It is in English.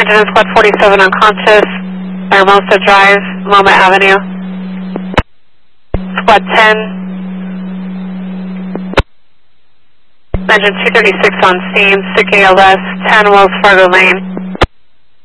Engine in Squad 47 unconscious, Hermosa Drive, Loma Avenue. Squad 10. Engine 236 on scene, sick ALS, 10 Wells Fargo Lane.